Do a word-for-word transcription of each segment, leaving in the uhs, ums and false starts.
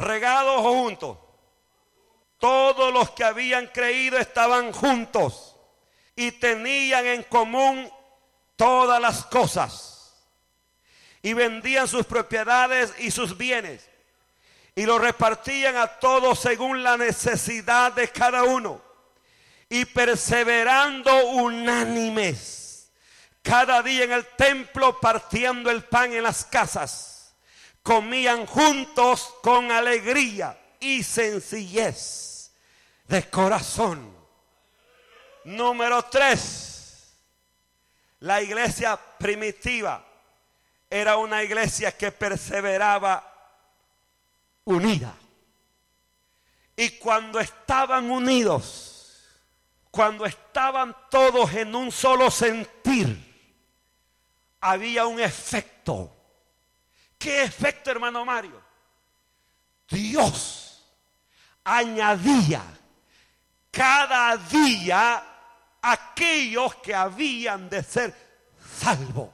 ¿Regados o juntos? Todos los que habían creído estaban juntos y tenían en común todas las cosas. Y vendían sus propiedades y sus bienes y los repartían a todos según la necesidad de cada uno. Y perseverando unánimes cada día en el templo, partiendo el pan en las casas, comían juntos con alegría y sencillez de corazón. Número tres, la iglesia primitiva era una iglesia que perseveraba unida. Y cuando estaban unidos, cuando estaban todos en un solo sentir, había un efecto. ¿Qué efecto, hermano Mario? Dios añadía cada día aquellos que habían de ser salvos.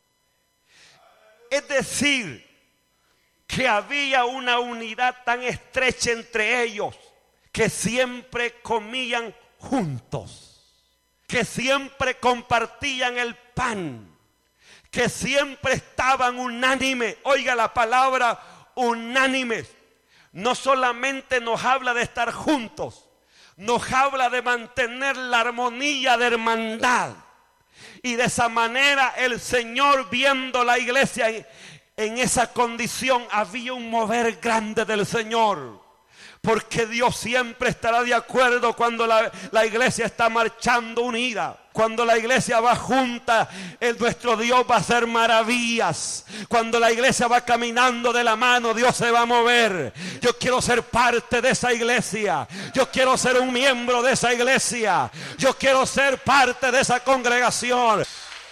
Es decir, que había una unidad tan estrecha entre ellos que siempre comían juntos, que siempre compartían el pan, que siempre estaban unánimes. Oiga la palabra unánimes. No solamente nos habla de estar juntos, nos habla de mantener la armonía de hermandad. Y de esa manera el Señor, viendo la iglesia en, en esa condición, había un mover grande del Señor. Porque Dios siempre estará de acuerdo cuando la, la iglesia está marchando unida. Cuando la iglesia va junta, el, nuestro Dios va a hacer maravillas. Cuando la iglesia va caminando de la mano, Dios se va a mover. Yo quiero ser parte de esa iglesia. Yo quiero ser un miembro de esa iglesia. Yo quiero ser parte de esa congregación.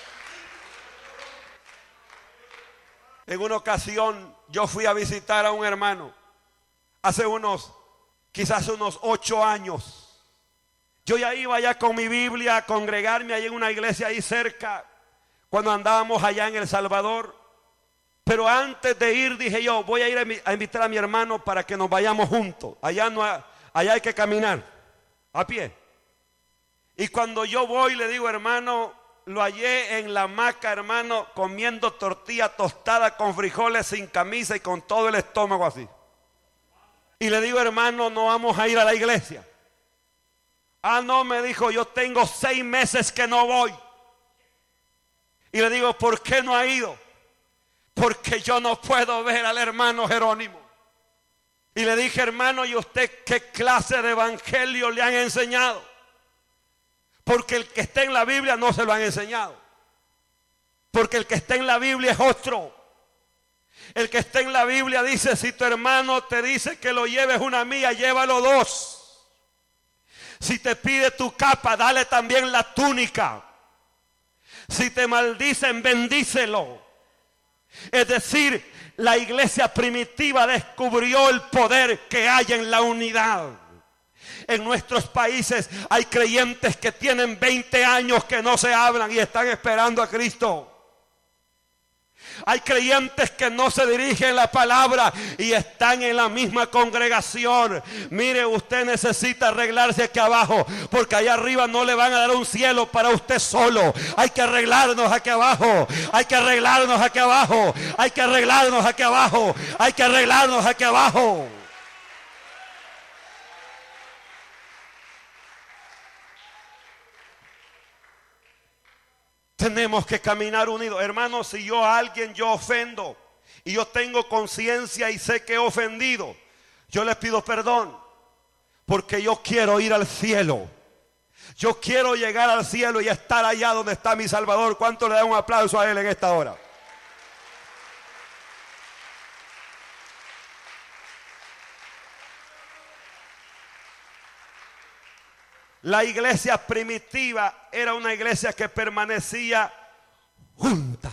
En una ocasión yo fui a visitar a un hermano. Hace unos, quizás unos ocho años. Yo ya iba allá con mi Biblia a congregarme allá en una iglesia ahí cerca, cuando andábamos allá en El Salvador. Pero antes de ir dije yo, voy a ir a invitar a mi hermano para que nos vayamos juntos. Allá, no hay, allá hay que caminar a pie. Y cuando yo voy le digo, hermano, lo hallé en la hamaca, hermano, comiendo tortilla tostada con frijoles, sin camisa y con todo el estómago así. Y le digo, hermano, no vamos a ir a la iglesia. Ah, no, me dijo, yo tengo seis meses que no voy. Y le digo, ¿por qué no ha ido? Porque yo no puedo ver al hermano Jerónimo. Y le dije, hermano, ¿y usted qué clase de evangelio le han enseñado? Porque el que está en la Biblia no se lo han enseñado. Porque el que está en la Biblia es otro. El que está en la Biblia dice, si tu hermano te dice que lo lleves una milla, llévalo dos. Si te pide tu capa, dale también la túnica. Si te maldicen, bendícelo. Es decir, la iglesia primitiva descubrió el poder que hay en la unidad. En nuestros países hay creyentes que tienen veinte años que no se hablan y están esperando a Cristo. Hay creyentes que no se dirigen la palabra y están en la misma congregación. Mire, usted necesita arreglarse aquí abajo, porque allá arriba no le van a dar un cielo para usted solo. Hay que arreglarnos aquí abajo. Hay que arreglarnos aquí abajo. Hay que arreglarnos aquí abajo. Hay que arreglarnos aquí abajo. Tenemos que caminar unidos. Hermanos, si yo a alguien yo ofendo y yo tengo conciencia y sé que he ofendido, yo les pido perdón, porque yo quiero ir al cielo. Yo quiero llegar al cielo y estar allá donde está mi Salvador. ¿Cuánto le da un aplauso a él en esta hora? La iglesia primitiva era una iglesia que permanecía junta,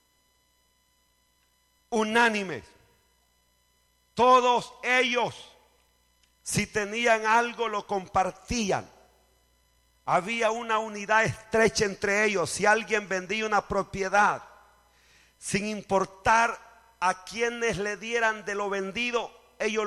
unánime. Todos ellos, si tenían algo, lo compartían. Había una unidad estrecha entre ellos. Si alguien vendía una propiedad, sin importar a quienes le dieran de lo vendido, ellos